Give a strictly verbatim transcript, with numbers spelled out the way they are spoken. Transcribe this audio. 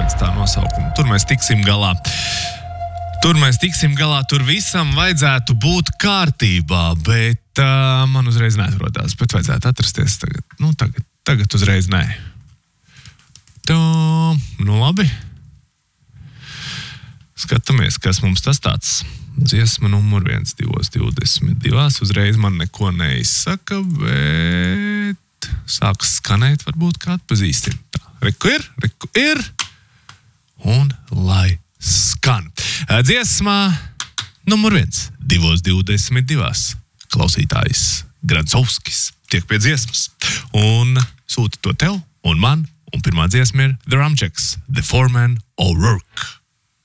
pēc tā nosaukuma. Tur mēs tiksim galā. Tur mēs tiksim galā, tur visam vajadzētu būt kārtībā, bet uh, man uzreiz neatrodās, bet vajadzētu atrasties tagad. Nu, tagad, tagad uzreiz nē. Tā, nu labi. Skatāmies, kas mums tas tāds. Dziesma numur viens, divos, divdesmit divās. Uzreiz man neko neizsaka, bet sāks skanēt, varbūt kā atpazīstim. Tā, reku ir, reku ir. Un lai skan. Dziesmā numur viens, divos, divdesmit divās. Klausītājs Grancovskis tiek pie dziesmas. Un sūta to tev un man. Un pirmā dziesma ir The Ramjacks, The Foreman O'Rourke.